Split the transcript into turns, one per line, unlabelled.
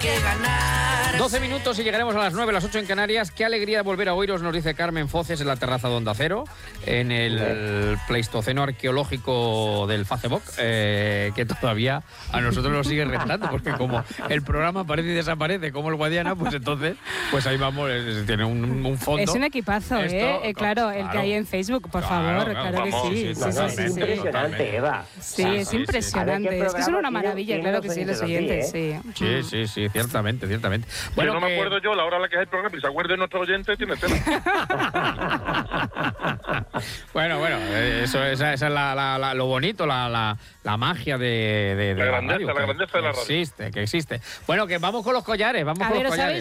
que ganar.
12 minutos y llegaremos a las 9, las 8 en Canarias. Qué alegría volver a oíros, nos dice Carmen Foces en la terraza de Onda Cero, en el Pleistoceno arqueológico del Facebook, que todavía a nosotros nos sigue rentando, porque como el programa aparece y desaparece como el Guadiana, pues entonces, pues ahí vamos, tiene un fondo.
Es un equipazo, claro, el que hay en Facebook, por favor, claro que sí.
Es impresionante, Eva.
Sí, es impresionante. Es que son una maravilla, claro que sí, los oyentes, sí.
Sí, ciertamente.
Bueno, no me acuerdo yo la hora a la que es el programa, y se acuerde nuestro oyente, tiene tela.
Bueno, esa es lo bonito, la magia de
la grandeza de la radio.
Que existe. Bueno, que vamos con los collares,
¿os habéis